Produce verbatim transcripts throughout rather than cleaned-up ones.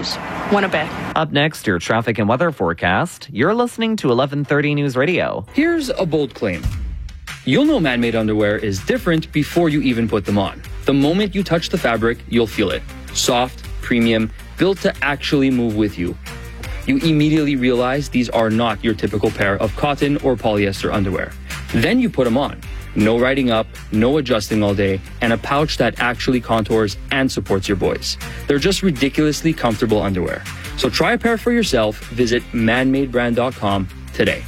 News, Winnipeg. Up next, your traffic and weather forecast. You're listening to eleven thirty News Radio. Here's a bold claim. You'll know man-made underwear is different before you even put them on. The moment you touch the fabric, you'll feel it. Soft, premium, built to actually move with you. You immediately realize these are not your typical pair of cotton or polyester underwear. Then you put them on. No riding up, no adjusting all day, and a pouch that actually contours and supports your boys. They're just ridiculously comfortable underwear. So try a pair for yourself. Visit man made brand dot com today.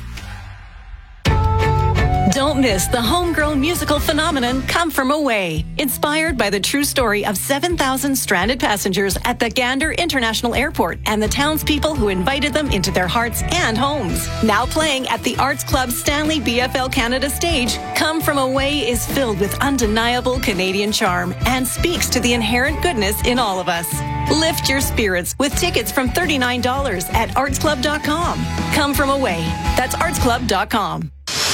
Don't miss the homegrown musical phenomenon Come From Away, inspired by the true story of seven thousand stranded passengers at the Gander International Airport and the townspeople who invited them into their hearts and homes. Now playing at the Arts Club Stanley B F L Canada stage, Come From Away is filled with undeniable Canadian charm and speaks to the inherent goodness in all of us. Lift your spirits with tickets from thirty-nine dollars at arts club dot com. Come From Away. That's arts club dot com.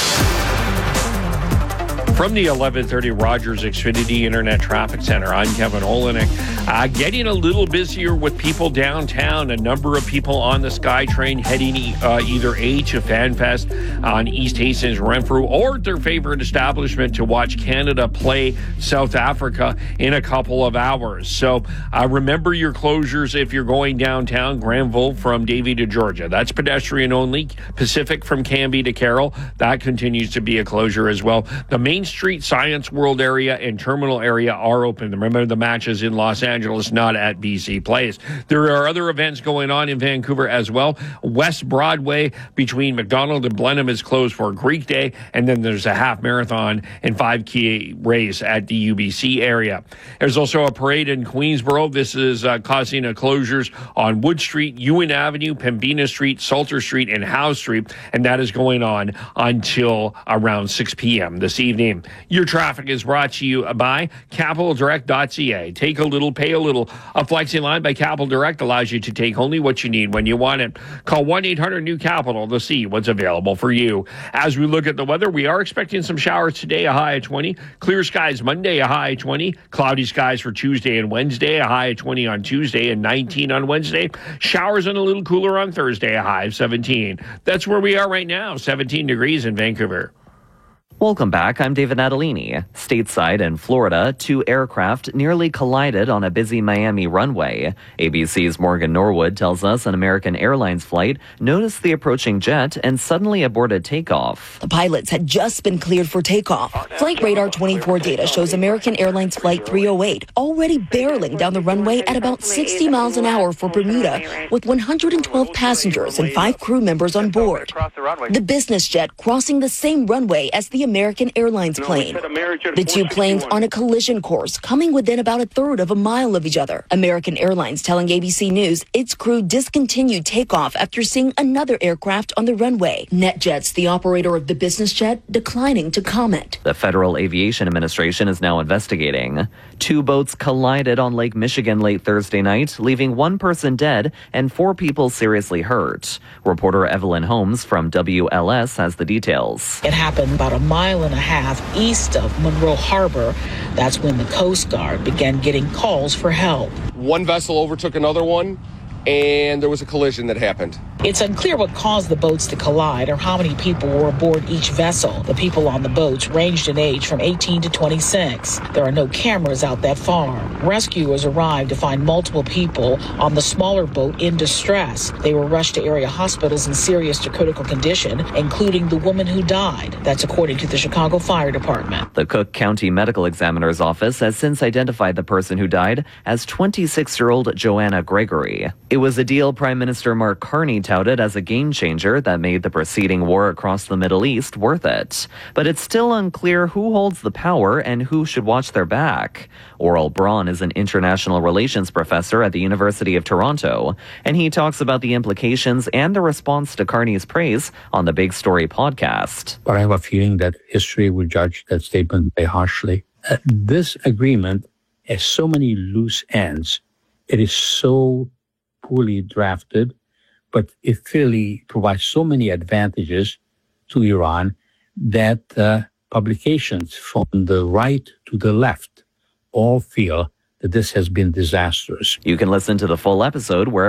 From the eleven thirty Rogers Xfinity Internet Traffic Center, I'm Kevin Olenek. Uh, getting a little busier with people downtown. A number of people on the SkyTrain heading uh, either A to FanFest on East Hastings Renfrew or their favorite establishment to watch Canada play South Africa in a couple of hours. So uh, remember your closures if you're going downtown. Granville from Davie to Georgia. That's pedestrian only. Pacific from Cambie to Carroll. That continues to be a closure as well. The Main Street, Science World area, and Terminal area are open. Remember, the match is in Los Angeles, not at B C Place. There are other events going on in Vancouver as well. West Broadway between McDonald and Blenheim is closed for Greek Day, and then there's a half marathon and five K race at the U B C area. There's also a parade in Queensboro. This is uh, causing a closures on Wood Street, Ewan Avenue, Pembina Street, Salter Street, and Howe Street, and that is going on until around six p.m. this evening. Your traffic is brought to you by capital direct dot c a. Take a little, pay a little. A flexi line by Capital Direct allows you to take only what you need when you want it. Call one eight hundred new capital to see what's available for you. As we look at the weather, we are expecting some showers today, a high of twenty. Clear skies Monday, a high of twenty. Cloudy skies for Tuesday and Wednesday, a high of twenty on Tuesday and nineteen on Wednesday. Showers and a little cooler on Thursday, a high of seventeen. That's where we are right now, seventeen degrees in Vancouver. Welcome back. I'm David Natalini. Stateside in Florida, two aircraft nearly collided on a busy Miami runway. A B C's Morgan Norwood tells us an American Airlines flight noticed the approaching jet and suddenly aborted takeoff. The pilots had just been cleared for takeoff. Flight Radar twenty-four data shows American Airlines Flight three oh eight already barreling down the runway at about sixty miles an hour for Bermuda with one hundred twelve passengers and five crew members on board. The business jet crossing the same runway as the American Airlines plane. The two planes on a collision course, coming within about a third of a mile of each other. American Airlines telling A B C News its crew discontinued takeoff after seeing another aircraft on the runway. NetJets, the operator of the business jet, declining to comment. The Federal Aviation Administration is now investigating. Two boats collided on Lake Michigan late Thursday night, leaving one person dead and four people seriously hurt. Reporter Evelyn Holmes from W L S has the details. It happened about a mile and a half east of Monroe Harbor. That's when the Coast Guard began getting calls for help. One vessel overtook another one, and there was a collision that happened. It's unclear what caused the boats to collide or how many people were aboard each vessel. The people on the boats ranged in age from eighteen to twenty-six. There are no cameras out that far. Rescuers arrived to find multiple people on the smaller boat in distress. They were rushed to area hospitals in serious to critical condition, including the woman who died. That's according to the Chicago Fire Department. The Cook County Medical Examiner's Office has since identified the person who died as twenty-six-year-old Joanna Gregory. It was a deal Prime Minister Mark Carney touted as a game changer that made the preceding war across the Middle East worth it. But it's still unclear who holds the power and who should watch their back. Oral Braun is an international relations professor at the University of Toronto, and he talks about the implications and the response to Carney's praise on the Big Story podcast. But I have a feeling that history will judge that statement very harshly. Uh, this agreement has so many loose ends. It is so poorly drafted, but it clearly provides so many advantages to Iran that uh, publications from the right to the left all feel that this has been disastrous. You can listen to the full episode where